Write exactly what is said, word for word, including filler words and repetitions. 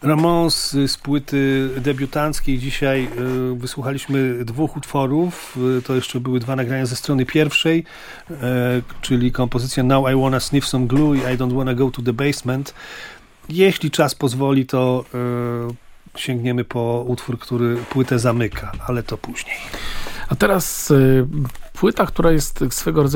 Ramones z płyty debiutanckiej. Dzisiaj y, wysłuchaliśmy dwóch utworów. Y, to jeszcze były dwa nagrania ze strony pierwszej, y, czyli kompozycja Now I Wanna Sniff Some Glue i I Don't Wanna Go to the Basement. Jeśli czas pozwoli, to y, sięgniemy po utwór, który płytę zamyka, ale to później. A teraz y, płyta, która jest swego rodzaju